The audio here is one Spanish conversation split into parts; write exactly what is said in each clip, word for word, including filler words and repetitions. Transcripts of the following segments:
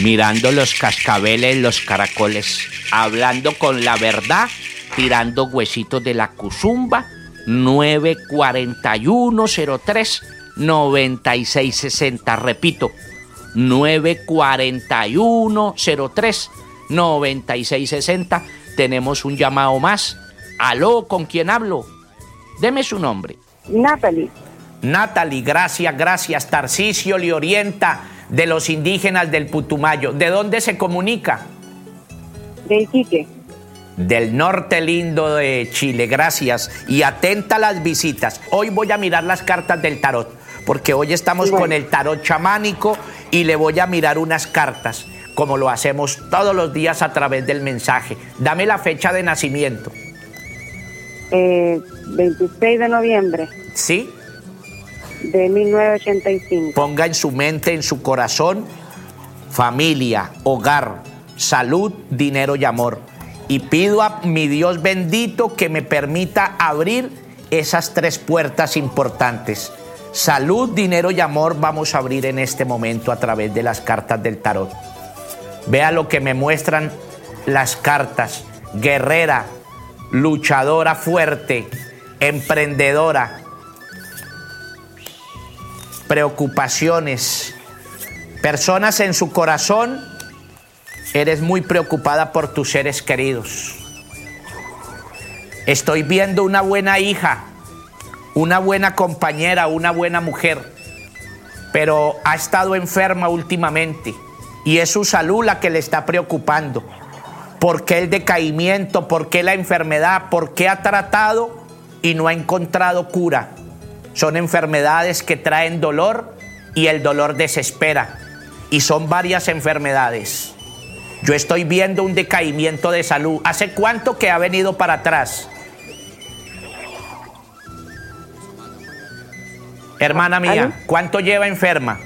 mirando los cascabeles, los caracoles, hablando con la verdad, tirando huesitos de la cuzumba. Nueve cuarenta y uno cero tres noventa y seis sesenta. Repito, nueve cuarenta y uno cero tres noventa y seis sesenta. Tenemos un llamado más. Aló, ¿con quién hablo? Deme su nombre. Natalie. Natalie, gracias, gracias. Tarcisio le orienta de los indígenas del Putumayo. ¿De dónde se comunica? De Iquique. Del norte lindo de Chile, gracias. Y atenta a las visitas. Hoy voy a mirar las cartas del tarot, porque hoy estamos bueno. con el tarot chamánico y le voy a mirar unas cartas, como lo hacemos todos los días a través del mensaje. Dame la fecha de nacimiento. Eh, veintiséis de noviembre. ¿Sí? De mil novecientos ochenta y cinco. Ponga en su mente, en su corazón, familia, hogar, salud, dinero y amor. Y pido a mi Dios bendito que me permita abrir esas tres puertas importantes. Salud, dinero y amor vamos a abrir en este momento a través de las cartas del tarot. Vea lo que me muestran las cartas. Guerrera, luchadora fuerte, emprendedora, preocupaciones, personas en su corazón. Eres muy preocupada por tus seres queridos. Estoy viendo una buena hija, una buena compañera, una buena mujer, pero ha estado enferma últimamente y es su salud la que le está preocupando. ¿Por qué el decaimiento? ¿Por qué la enfermedad? ¿Por qué ha tratado y no ha encontrado cura? Son enfermedades que traen dolor y el dolor desespera. Y son varias enfermedades. Yo estoy viendo un decaimiento de salud. ¿Hace cuánto que ha venido para atrás? Hermana mía, ¿Aló? ¿cuánto lleva enferma?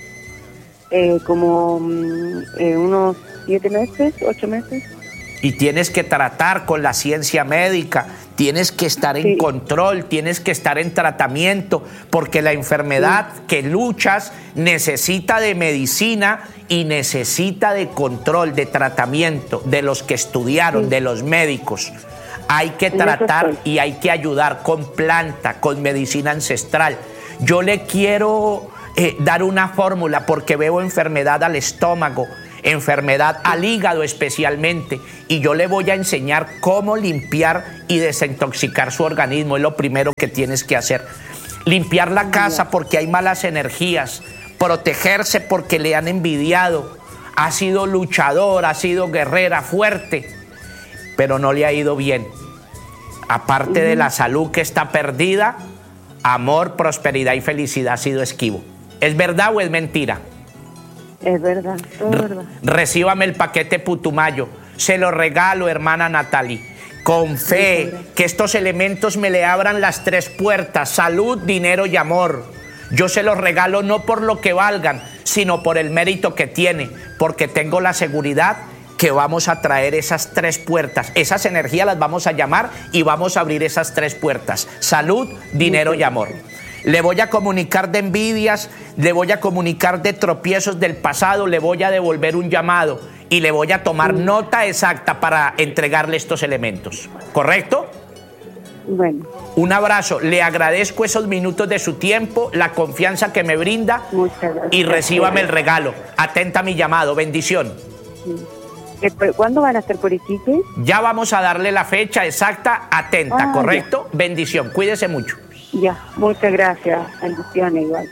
Eh, como eh, unos siete meses, ocho meses. Y tienes que tratar con la ciencia médica, tienes que estar en Sí. control, tienes que estar en tratamiento, porque la enfermedad sí. que luchas necesita de medicina y necesita de control, de tratamiento, de los que estudiaron, sí. de los médicos. Hay que tratar y hay que ayudar con planta, con medicina ancestral. Yo le quiero eh, dar una fórmula porque veo enfermedad al estómago, enfermedad al hígado especialmente, y yo le voy a enseñar cómo limpiar y desintoxicar su organismo. Es lo primero que tienes que hacer. Limpiar la casa porque hay malas energías, protegerse porque le han envidiado. Ha sido luchador, ha sido guerrera, fuerte, pero no le ha ido bien. Aparte de la salud que está perdida, amor, prosperidad y felicidad ha sido esquivo. ¿Es verdad o es mentira? Es verdad, todo es verdad. Recíbame el paquete Putumayo. Se lo regalo, hermana Natalie. Con fe, que estos elementos me le abran las tres puertas: salud, dinero y amor. Yo se los regalo no por lo que valgan, sino por el mérito que tiene, porque tengo la seguridad que vamos a traer esas tres puertas. Esas energías las vamos a llamar y vamos a abrir esas tres puertas: salud, dinero y amor. Le voy a comunicar de envidias, le voy a comunicar de tropiezos del pasado, le voy a devolver un llamado y le voy a tomar nota exacta para entregarle estos elementos. ¿Correcto? Bueno. Un abrazo. Le agradezco esos minutos de su tiempo, la confianza que me brinda. Muchas gracias. Y recíbame el regalo. Atenta a mi llamado. Bendición. Sí. ¿Cuándo van a estar por Iquique? Ya vamos a darle la fecha exacta. Atenta, ah, ¿correcto? Ya. Bendición. Cuídese mucho. Ya, muchas gracias. Bendiciones igual.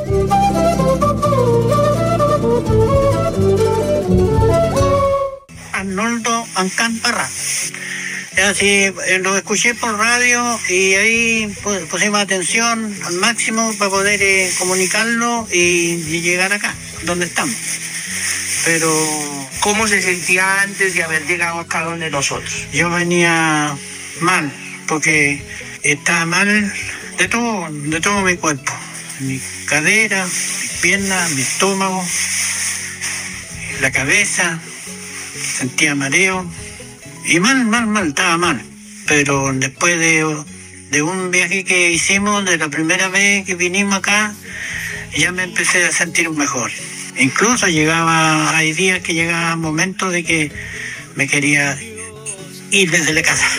Arnoldo Ancamparra. Así lo escuché por radio y ahí pusimos atención al máximo para poder eh, comunicarlo y, y llegar acá, donde estamos. Pero ¿cómo se sentía antes de haber llegado acá donde nosotros? Yo venía mal, porque estaba mal de todo, de todo mi cuerpo. Mi cadera, mis piernas, mi estómago, la cabeza, sentía mareo. Y mal, mal, mal, estaba mal. Pero después de, de un viaje que hicimos, de la primera vez que vinimos acá, ya me empecé a sentir mejor. Incluso llegaba, hay días que llegaba momentos de que me quería ir desde la casa.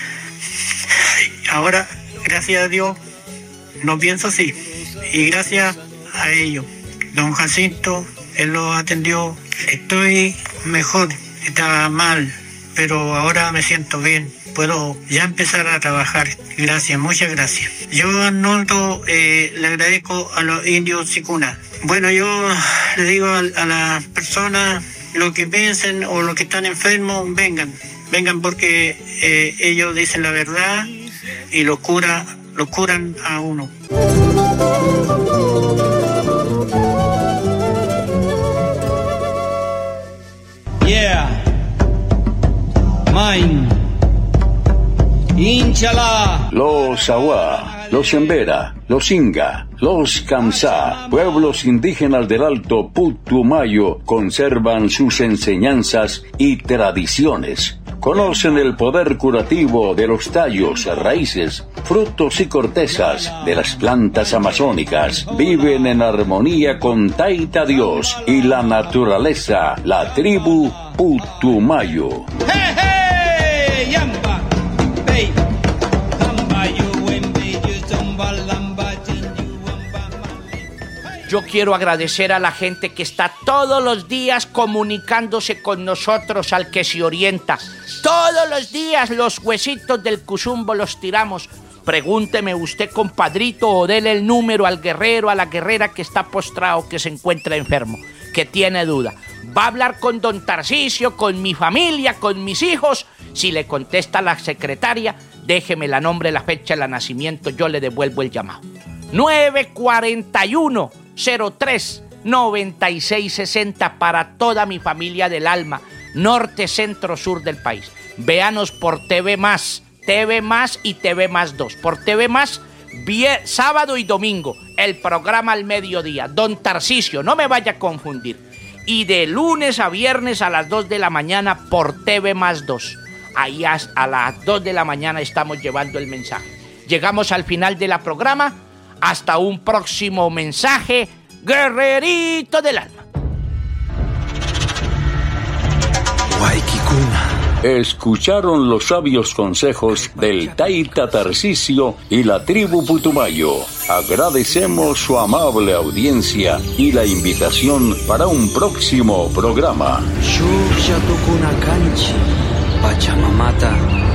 Ahora, gracias a Dios, no pienso así. Y gracias a ellos, don Jacinto, él lo atendió. Estoy mejor, estaba mal, pero ahora me siento bien. Puedo ya empezar a trabajar. Gracias, muchas gracias. Yo, Arnoldo, eh, le agradezco a los indios Sicuna. Bueno, yo le digo a, a las personas, lo que piensen o los que están enfermos, vengan. Vengan porque eh, ellos dicen la verdad y los cura, los curan a uno. Yeah. Mine. Inchala. Los Awa, los Embera, los Inga, los Kamsá, pueblos indígenas del Alto Putumayo, conservan sus enseñanzas y tradiciones. Conocen el poder curativo de los tallos, raíces, frutos y cortezas de las plantas amazónicas. Viven en armonía con Taita Dios y la naturaleza, la tribu Putumayo. Hey, hey, yamba, hey. Yo quiero agradecer a la gente que está todos los días comunicándose con nosotros, al que se orienta. Todos los días los huesitos del cuzumbo los tiramos. Pregúnteme usted, compadrito, o dele el número al guerrero, a la guerrera que está postrado, que se encuentra enfermo, que tiene duda. Va a hablar con don Tarcisio, con mi familia, con mis hijos. Si le contesta la secretaria, déjeme la nombre, la fecha de nacimiento, yo le devuelvo el llamado. nueve cuatro uno, cero tres, noventa y seis sesenta para toda mi familia del alma, norte, centro, sur del país. Véanos por T V Más, T V Más y T V Más dos. Por T V Más, vier, sábado y domingo, el programa al mediodía. Don Tarcisio, no me vaya a confundir. Y de lunes a viernes a las dos de la mañana por T V Más dos. Ahí a, a las dos de la mañana estamos llevando el mensaje. Llegamos al final del programa. Hasta un próximo mensaje, guerrerito del alma. Escucharon los sabios consejos del Taita Tarcisio y la tribu Putumayo. Agradecemos su amable audiencia y la invitación para un próximo programa. Pachamamata